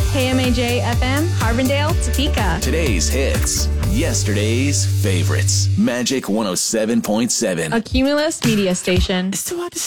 KMAJ FM, Harbondale, Topeka. Today's hits, yesterday's favorites. Magic 107.7. A Cumulus media station. It's too hot to